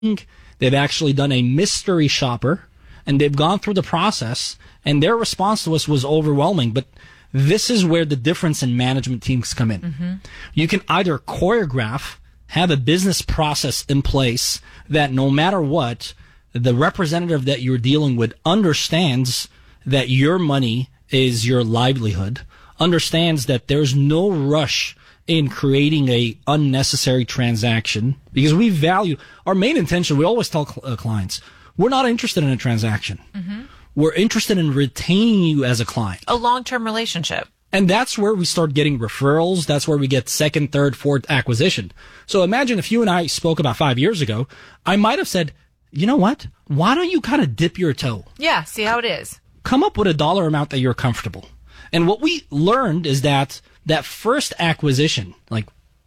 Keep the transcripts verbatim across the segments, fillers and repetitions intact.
They've actually done a mystery shopper, and they've gone through the process, and their response to us was overwhelming. But this is where the difference in management teams come in. Mm-hmm. You can either choreograph, have a business process in place that no matter what, the representative that you're dealing with understands that your money is your livelihood, understands that there's no rush in creating a unnecessary transaction, because we value our main intention. We always tell cl- uh, clients, we're not interested in a transaction. Mm-hmm. We're interested in retaining you as a client. A long-term relationship. And that's where we start getting referrals. That's where we get second, third, fourth acquisition. So imagine if you and I spoke about five years ago, I might have said, you know what? Why don't you kind of dip your toe? Yeah, see how it is. Come up with a dollar amount that you're comfortable. And what we learned is that that first acquisition, like,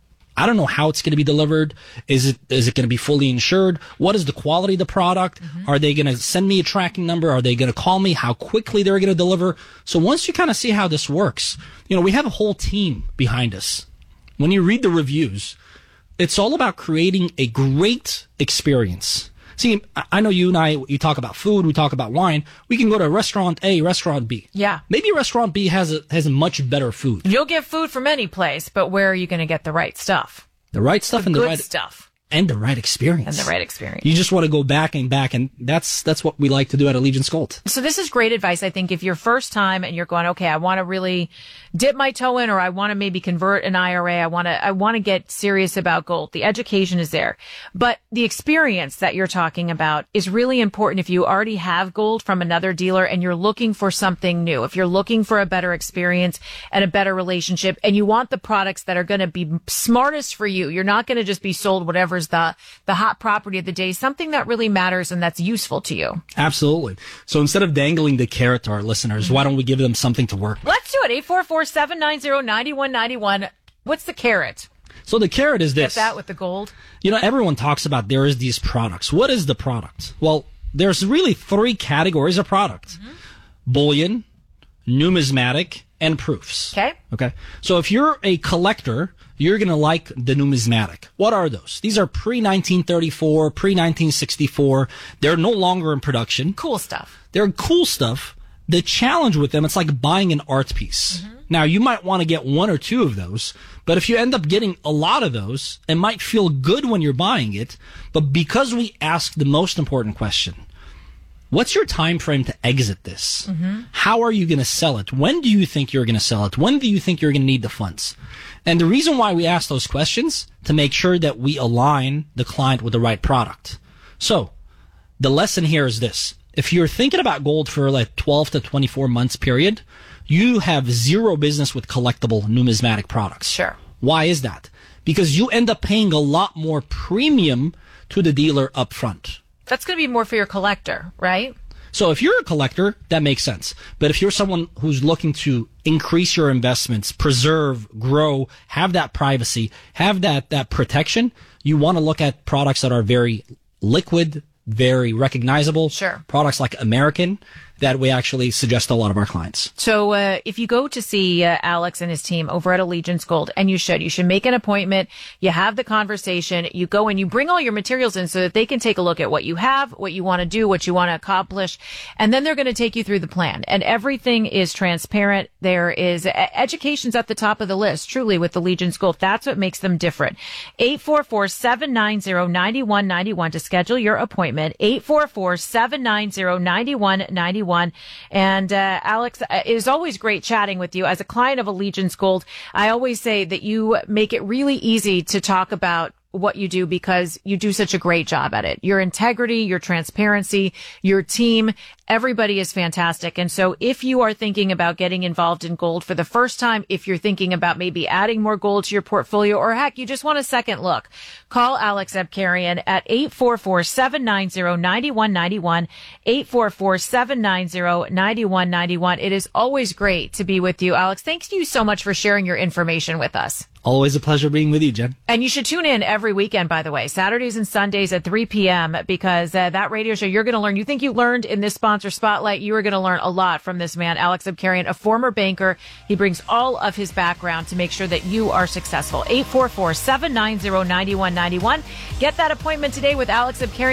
I don't know how it's going to be delivered. Is it is it going to be fully insured? What is the quality of the product? Mm-hmm. Are they going to send me a tracking number? Are they going to call me? How quickly they're going to deliver? So once you kind of see how this works, you know, we have a whole team behind us. When you read the reviews, it's all about creating a great experience. See, I know you and I, you talk about food, we talk about wine. We can go to restaurant A, restaurant B. Yeah. Maybe restaurant B has a, has a much better food. You'll get food from any place, but where are you going to get the right stuff? The right stuff the and good the right stuff. And the right experience. And the right experience. You just want to go back and back, and that's that's what we like to do at Allegiance Gold. So this is great advice, I think, if you're first time and you're going, okay, I want to really dip my toe in, or I want to maybe convert an I R A. I want to I want to get serious about gold. The education is there. But the experience that you're talking about is really important if you already have gold from another dealer and you're looking for something new. If you're looking for a better experience and a better relationship, and you want the products that are going to be smartest for you, you're not going to just be sold whatever's the the hot property of the day, something that really matters and that's useful to you. Absolutely. So instead of dangling the carrot to our listeners, mm-hmm. why don't we give them something to work? Let's do it. eight four four, seven nine zero, nine one nine one. What's the carrot? So the carrot is this. Get that with the gold. You know, everyone talks about there is these products. What is the product? Well, there's really three categories of product. Mm-hmm. Bullion, numismatic, and proofs. Okay. Okay. So if you're a collector, you're going to like the numismatic. What are those? These are pre nineteen thirty-four, pre nineteen sixty-four. They're no longer in production. Cool stuff. They're cool stuff. The challenge with them, it's like buying an art piece. Mm-hmm. Now, you might want to get one or two of those, but if you end up getting a lot of those, it might feel good when you're buying it. But because we ask the most important question, what's your time frame to exit this? Mm-hmm. How are you going to sell it? When do you think you're going to sell it? When do you think you're going to need the funds? And the reason why we ask those questions, to make sure that we align the client with the right product. So the lesson here is this. If you're thinking about gold for like twelve to twenty-four months period, you have zero business with collectible numismatic products. Sure. Why is that? Because you end up paying a lot more premium to the dealer up front. That's going to be more for your collector, right? So if you're a collector, that makes sense. But if you're someone who's looking to increase your investments, preserve, grow, have that privacy, have that, that protection, you want to look at products that are very liquid, very recognizable. Sure. Products like American that we actually suggest to a lot of our clients. So uh, if you go to see uh, Alex and his team over at Allegiance Gold, and you should, you should make an appointment, you have the conversation, you go and you bring all your materials in so that they can take a look at what you have, what you want to do, what you want to accomplish, and then they're going to take you through the plan. And everything is transparent. There is, uh, education's at the top of the list, truly, with Allegiance Gold. That's what makes them different. eight four four, seven nine zero, nine one nine one to schedule your appointment. eight four four, seven nine zero, nine one nine one. And uh, Alex, it is always great chatting with you. As a client of Allegiance Gold, I always say that you make it really easy to talk about what you do because you do such a great job at it. Your integrity, your transparency, your team, everybody is fantastic. And so if you are thinking about getting involved in gold for the first time, if you're thinking about maybe adding more gold to your portfolio, or heck, you just want a second look, call Alex Abkarian at eight four four, seven nine zero, nine one nine one, eight four four, seven nine zero, nine one nine one. It is always great to be with you, Alex. Thanks to you so much for sharing your information with us. Always a pleasure being with you, Jen. And you should tune in every weekend, by the way, Saturdays and Sundays at three p.m. because uh, that radio show, you're going to learn. You think you learned in this sponsor spotlight, you are going to learn a lot from this man, Alex Abkarian, a former banker. He brings all of his background to make sure that you are successful. eight four four, seven nine zero, nine one nine one. Get that appointment today with Alex Abkarian.